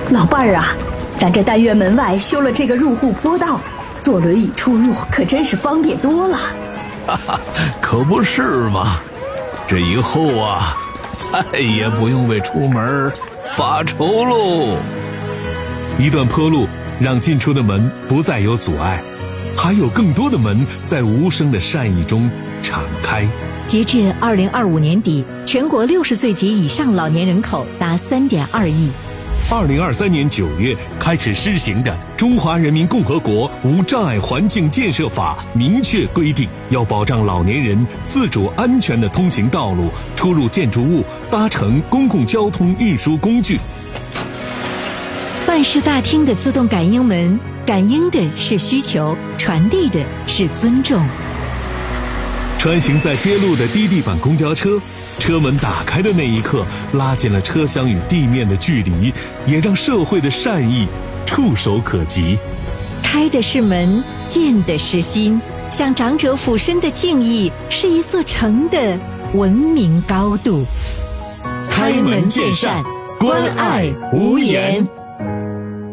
老伴儿啊，咱这单元门外修了这个入户坡道，坐轮椅出入可真是方便多了。 哈哈，可不是嘛，这以后啊，再也不用为出门发愁喽。 一段坡路让进出的门不再有阻碍，还有更多的门在无声的善意中敞开。 截至2025年底，全国60岁及以上老年人口达3.2亿。 2023年9月开始施行的《中华人民共和国无障碍环境建设法》明确规定，要保障老年人自主安全地通行道路、出入建筑物、搭乘公共交通运输工具。 办事大厅的自动感应门，感应的是需求，传递的是尊重。 穿行在街路的低地板公交车，车门打开的那一刻，拉近了车厢与地面的距离，也让社会的善意触手可及。 开的是门，见的是心，向长者俯身的敬意，是一座城的文明高度。 开门见山，关爱无言。